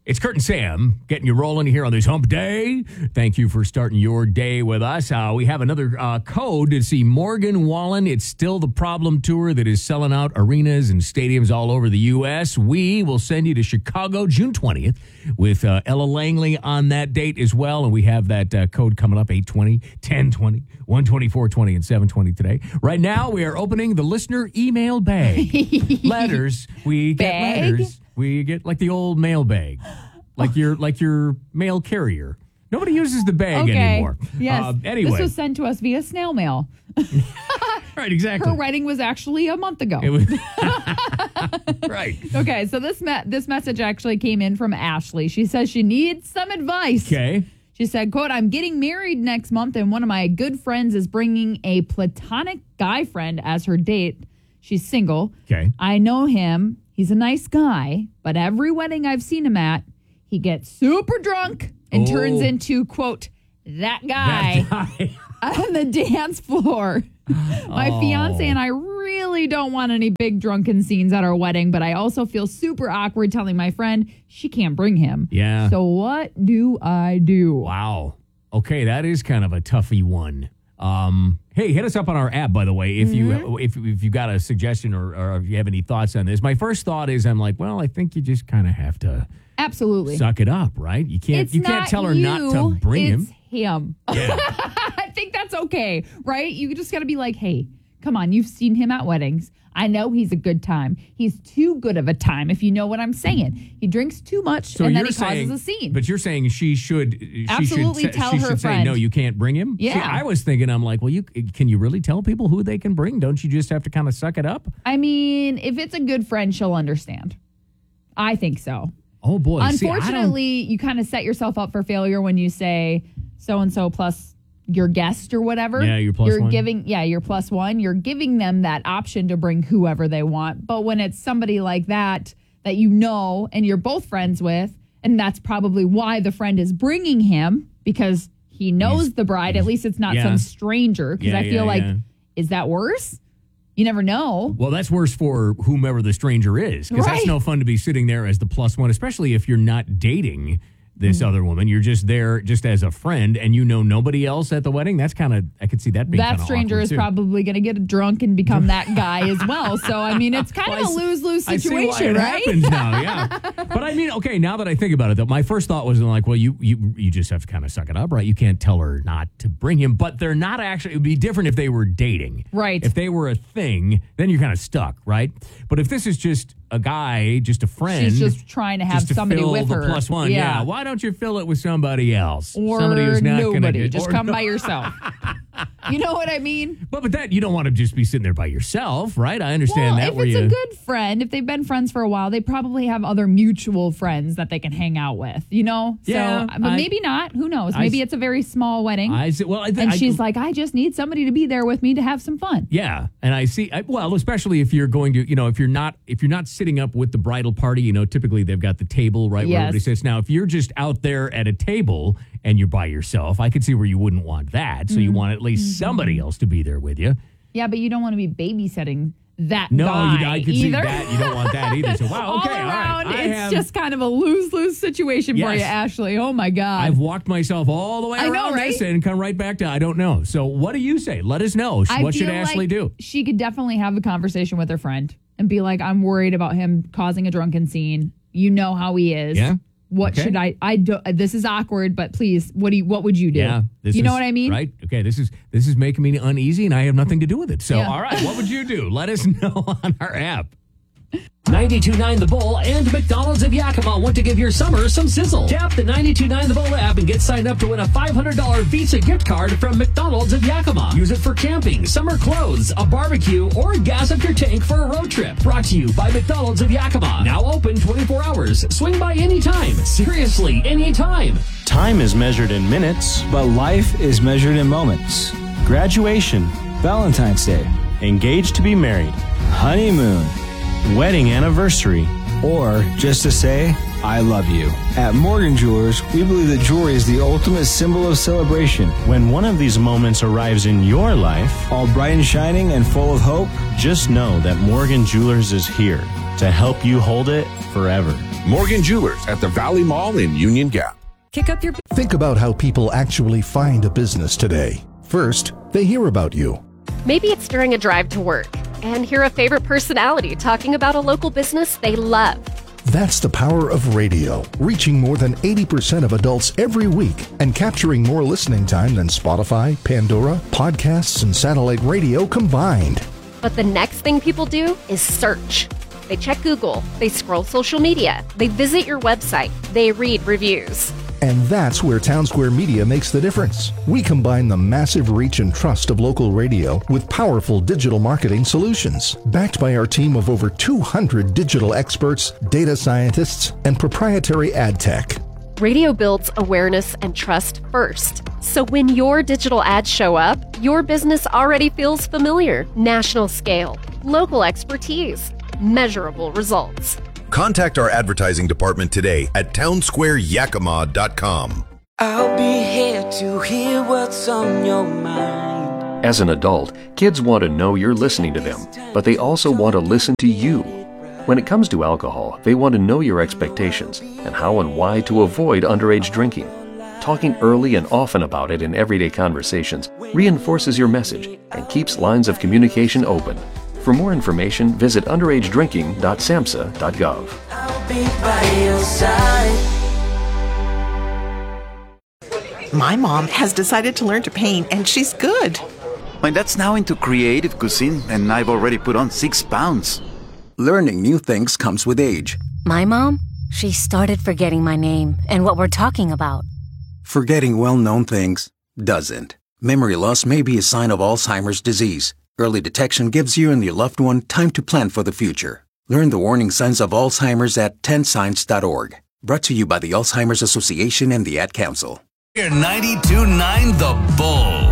It's Kurt and Sam getting you rolling here on this hump day. Thank you for starting your day with us. We have another code to see Morgan Wallen. It's still the problem tour that is selling out arenas and stadiums all over the U.S. We will send you to Chicago June 20th with Ella Langley on that date as well. And we have that code coming up 820, 1020, 12420, and 720 today. Right now, we are opening the listener email bag. Letters. We get letters. We get like the old mail bag, like your mail carrier. Nobody uses the bag anymore. Yes. Anyway, this was sent to us via snail mail. Right, exactly. Her wedding was actually a month ago. It was right. Okay, so this message actually came in from Ashley. She says she needs some advice. Okay. She said, quote, I'm getting married next month, and one of my good friends is bringing a platonic guy friend as her date. She's single. Okay. I know him. He's a nice guy, but every wedding I've seen him at, he gets super drunk and turns into, quote, that guy on the dance floor. My fiance and I really don't want any big drunken scenes at our wedding, but I also feel super awkward telling my friend she can't bring him. Yeah. So what do I do? Wow. Okay, that is kind of a toughie one. Hey, hit us up on our app, by the way, if you got a suggestion or if you have any thoughts on this. My first thought is I'm like, well, I think you just kind of have to absolutely suck it up, right? You can't tell her not to bring him. It's him. Yeah. I think that's okay, right? You just got to be like, hey, come on, you've seen him at weddings. I know he's a good time. He's too good of a time, if you know what I'm saying. He drinks too much, and then he causes a scene. But you're saying she should absolutely tell her friend. Say, no, you can't bring him? Yeah. See, I was thinking, I'm like, well, can you really tell people who they can bring? Don't you just have to kind of suck it up? I mean, if it's a good friend, she'll understand. I think so. Oh, boy. Unfortunately, you kind of set yourself up for failure when you say so-and-so plus your guest or whatever. Yeah, your plus you're one. Your plus one. You're giving them that option to bring whoever they want. But when it's somebody like that you know and you're both friends with, and that's probably why the friend is bringing him, because he knows the bride. At least it's not some stranger. Because I feel is that worse? You never know. Well, that's worse for whomever the stranger is, because that's no fun to be sitting there as the plus one, especially if you're not dating this other woman. You're just there just as a friend, and you know nobody else at the wedding. That's kind of, I could see that being that stranger is probably going to get drunk and become that guy as well. So, I mean, it's kind of a lose-lose situation, I see why it happens now, yeah. But I mean, okay, now that I think about it, though, my first thought was like, well, you just have to kind of suck it up, right? You can't tell her not to bring him, but they're not actually, it would be different if they were dating. Right. If they were a thing, then you're kind of stuck, right? But if this is just a guy, just a friend. She's just trying to have somebody with her. The plus one. Yeah. Why don't you fill it with somebody else? Or somebody who's not nobody. Just come by yourself. You know what I mean? But that, you don't want to just be sitting there by yourself, right? I understand that. If it's a good friend, if they've been friends for a while, they probably have other mutual friends that they can hang out with, you know? Yeah. So, but maybe not. Who knows? Maybe it's a very small wedding. And she's like, I just need somebody to be there with me to have some fun. Yeah. And I see, especially if you're going to, if you're not sitting up with the bridal party, typically they've got the table right where everybody sits. Now, if you're just out there at a table and you're by yourself, I could see where you wouldn't want that. So you want at least somebody else to be there with you. Yeah, but you don't want to be babysitting that guy. No, I could see that. You don't want that either. So, wow, okay, all around, all right. It's just kind of a lose-lose situation for you, Ashley. Oh, my God. I've walked myself all the way around this and come right back to I don't know. So what do you say? Let us know. What should Ashley do? She could definitely have a conversation with her friend and be like, I'm worried about him causing a drunken scene. You know how he is. Yeah. What should I do? This is awkward, but please, what would you do? Yeah. You know what I mean? Right. Okay. This is making me uneasy and I have nothing to do with it. So, all right. What would you do? Let us know on our app. 92.9 The Bull and McDonald's of Yakima want to give your summer some sizzle. Tap the 92.9 The Bull app and get signed up to win a $500 Visa gift card from McDonald's of Yakima. Use it for camping, summer clothes, a barbecue, or gas up your tank for a road trip. Brought to you by McDonald's of Yakima. Now open 24 hours. Swing by anytime. Seriously, anytime. Time is measured in minutes, but life is measured in moments. Graduation, Valentine's Day, engaged to be married, honeymoon, wedding anniversary, or just to say, I love you. At Morgan Jewelers, we believe that jewelry is the ultimate symbol of celebration. When one of these moments arrives in your life, all bright and shining and full of hope, just know that Morgan Jewelers is here to help you hold it forever. Morgan Jewelers at the Valley Mall in Union Gap. Kick up your... Think about how people actually find a business today. First, they hear about you. Maybe it's during a drive to work and hear a favorite personality talking about a local business they love. That's the power of radio, reaching more than 80% of adults every week and capturing more listening time than Spotify, Pandora, podcasts, and satellite radio combined. But the next thing people do is search. They check Google, they scroll social media, they visit your website, they read reviews. And that's where Townsquare Media makes the difference. We combine the massive reach and trust of local radio with powerful digital marketing solutions, backed by our team of over 200 digital experts, data scientists, and proprietary ad tech. Radio builds awareness and trust first. So when your digital ads show up, your business already feels familiar. National scale, local expertise, measurable results. Contact our advertising department today at townsquareyakima.com. I'll be here to hear what's on your mind. As an adult, kids want to know you're listening to them, but they also want to listen to you. When it comes to alcohol, they want to know your expectations and how and why to avoid underage drinking. Talking early and often about it in everyday conversations reinforces your message and keeps lines of communication open. For more information, visit underagedrinking.samhsa.gov. I'll be by your side. My mom has decided to learn to paint, and she's good. My dad's now into creative cuisine, and I've already put on 6 pounds. Learning new things comes with age. My mom, she started forgetting my name and what we're talking about. Forgetting well-known things doesn't. Memory loss may be a sign of Alzheimer's disease. Early detection gives you and your loved one time to plan for the future. Learn the warning signs of Alzheimer's at 10signs.org. Brought to you by the Alzheimer's Association and the Ad Council. 92.9 The Bull.